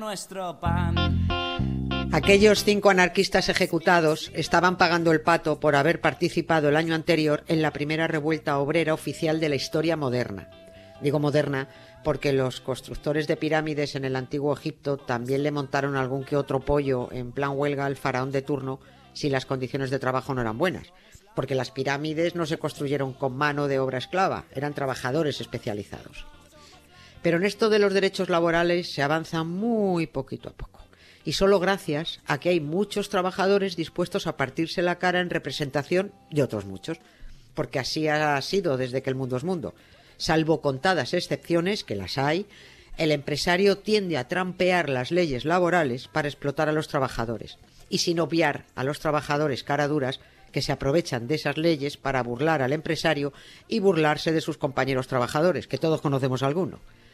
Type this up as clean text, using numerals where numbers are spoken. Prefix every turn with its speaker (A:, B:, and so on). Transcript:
A: nuestro pan.
B: Aquellos 5 anarquistas ejecutados estaban pagando el pato por haber participado el año anterior en la primera revuelta obrera oficial de la historia moderna. Digo moderna porque los constructores de pirámides en el antiguo Egipto también le montaron algún que otro pollo en plan huelga al faraón de turno si las condiciones de trabajo no eran buenas, porque las pirámides no se construyeron con mano de obra esclava, eran trabajadores especializados. Pero en esto de los derechos laborales se avanza muy poquito a poco. Y solo gracias a que hay muchos trabajadores dispuestos a partirse la cara en representación de otros muchos. Porque así ha sido desde que el mundo es mundo. Salvo contadas excepciones, que las hay, el empresario tiende a trampear las leyes laborales para explotar a los trabajadores. Y sin obviar a los trabajadores caraduras que se aprovechan de esas leyes para burlar al empresario y burlarse de sus compañeros trabajadores, que todos conocemos alguno.